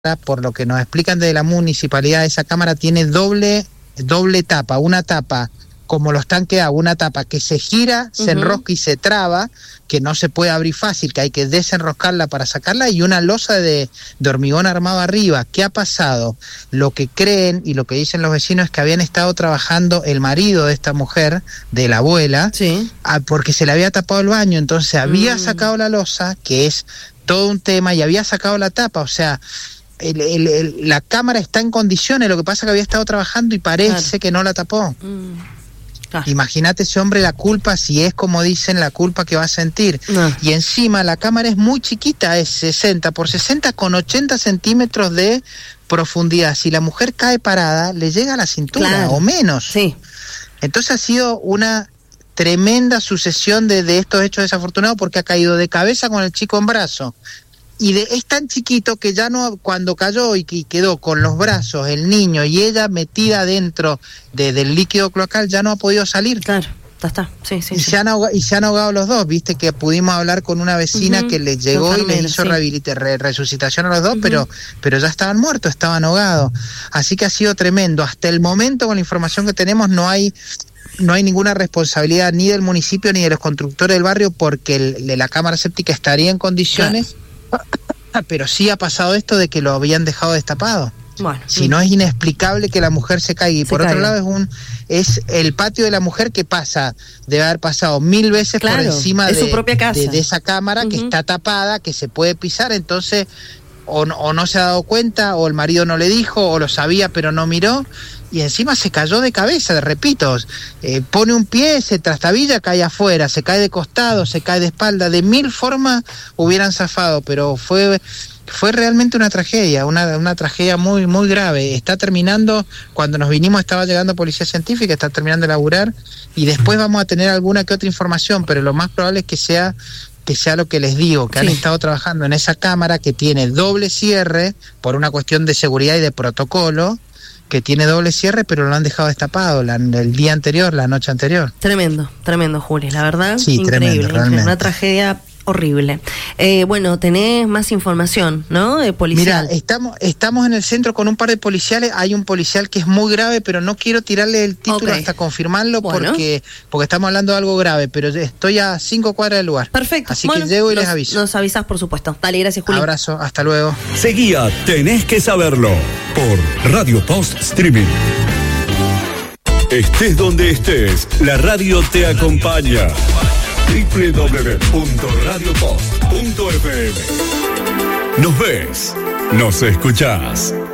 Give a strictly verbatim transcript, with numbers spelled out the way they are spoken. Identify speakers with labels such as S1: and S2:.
S1: por lo que nos explican de la municipalidad, esa cámara tiene doble, doble tapa, una tapa como los tanques A, una tapa que se gira, uh-huh. se enrosca y se traba, que no se puede abrir fácil, que hay que desenroscarla para sacarla, y una losa de, de hormigón armado arriba. ¿Qué ha pasado? Lo que creen y lo que dicen los vecinos es que habían estado trabajando el marido de esta mujer, de la abuela,
S2: sí.
S1: a, porque se le había tapado el baño, entonces había mm. sacado la losa, que es todo un tema, y había sacado la tapa, o sea... El, el, el, la cámara está en condiciones, lo que pasa es que había estado trabajando y parece claro. que no la tapó. Mm. Ah. Imagínate ese hombre la culpa, si es como dicen, la culpa que va a sentir. No. Y encima la cámara es muy chiquita, es sesenta por sesenta con ochenta centímetros de profundidad. Si la mujer cae parada, le llega a la cintura claro. o menos.
S2: Sí.
S1: Entonces ha sido una tremenda sucesión de, de estos hechos desafortunados, porque ha caído de cabeza con el chico en brazo. Y de, es tan chiquito que ya no, cuando cayó y, y quedó con los brazos el niño y ella metida dentro de, del líquido cloacal, ya no ha podido salir.
S2: Claro, está, está. Sí, sí,
S1: y,
S2: sí.
S1: Se han ahogado, y se han ahogado los dos, viste que pudimos hablar con una vecina uh-huh. que le llegó y le hizo sí. rehabilita, re, resucitación a los dos, uh-huh. pero, pero ya estaban muertos, estaban ahogados. Así que ha sido tremendo. Hasta el momento, con la información que tenemos, no hay... No hay ninguna responsabilidad ni del municipio ni de los constructores del barrio, porque el, la cámara séptica estaría en condiciones... Claro. Pero sí ha pasado esto de que lo habían dejado destapado.
S2: Bueno,
S1: si no, es inexplicable que la mujer se caiga. Y se por caiga. Otro lado es un es el patio de la mujer que pasa, debe haber pasado mil veces claro, por encima de,
S2: su propia casa.
S1: de, de esa cámara uh-huh. que está tapada, que se puede pisar. Entonces o, o no se ha dado cuenta, o el marido no le dijo, o lo sabía pero no miró, y encima se cayó de cabeza, repito, eh, pone un pie, se trastabilla, cae afuera, se cae de costado, se cae de espalda, de mil formas hubieran zafado, pero fue fue realmente una tragedia, una, una tragedia muy muy grave. Está terminando, cuando nos vinimos estaba llegando policía científica, está terminando de laburar, y después vamos a tener alguna que otra información, pero lo más probable es que sea que sea lo que les digo, que sí. han estado trabajando en esa cámara que tiene doble cierre, por una cuestión de seguridad y de protocolo, que tiene doble cierre, pero lo han dejado destapado la, el día anterior, la noche anterior.
S2: Tremendo, tremendo, Juli, la verdad,
S1: sí,
S2: increíble,
S1: tremendo,
S2: increíble, una tragedia horrible. Eh, bueno, tenés más información, ¿no? De policial.
S1: Mira, estamos, estamos en el centro con un par de policiales. Hay un policial que es muy grave, pero no quiero tirarle el título okay. hasta confirmarlo, bueno. porque porque estamos hablando de algo grave, pero estoy a cinco cuadras del lugar.
S2: Perfecto.
S1: Así
S2: bueno,
S1: que llego y
S2: nos,
S1: les aviso.
S2: Nos avisás, por supuesto. Dale, gracias, Juli.
S1: Abrazo, hasta luego.
S3: Seguía Tenés que Saberlo por Radio Post Streaming. Estés donde estés, la radio te acompaña. doble u doble u doble u punto radio post punto f m. Nos ves, nos escuchás.